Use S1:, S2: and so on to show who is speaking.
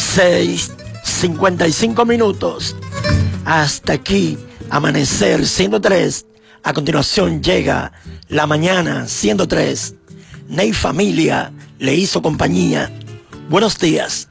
S1: 6:55. Hasta aquí, Amanecer 103. A continuación llega La Mañana 103. Ney Familia le hizo compañía. Buenos días.